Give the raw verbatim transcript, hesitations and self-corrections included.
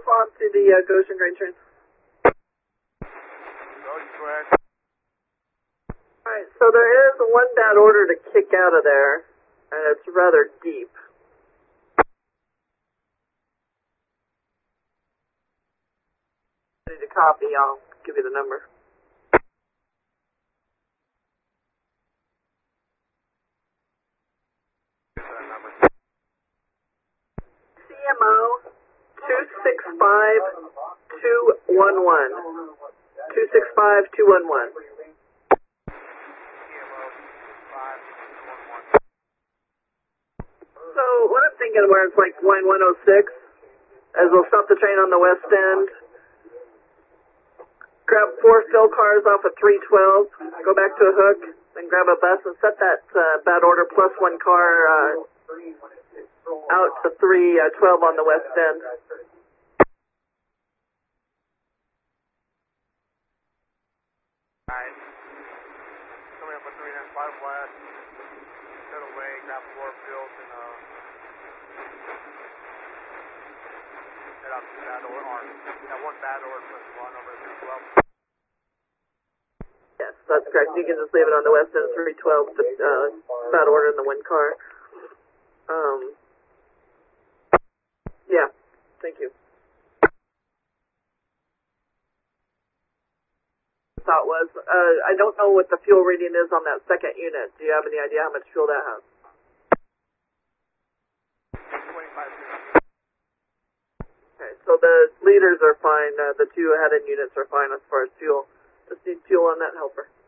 respond to the uh, Goshen grain train. Alright, so there is one bad order to kick out of there, and it's rather deep. I need a copy, I'll give you the number. C M O two six five two one one. two six five two one one. So what I'm thinking where it's like line one oh six, as we'll stop the train on the west end, grab four fill cars off of three twelve, go back to a hook, then grab a bus and set that uh, bad order plus one car uh, out to three twelve on the west end. Alright. Coming up with three ninety-five west, set away, grab four fills and uh, head out to bad order, or that one bad order plus one over three twelve. Yes, that's correct. You can just leave it on the west end, three twelve, but uh, bad order in the one car. Um, yeah, thank you. Thought was, uh, I don't know what the fuel reading is on that second unit. Do you have any idea how much fuel that has? twenty-five. Okay, so the leaders are fine. Uh, the two head-in units are fine as far as fuel. Just need fuel on that helper.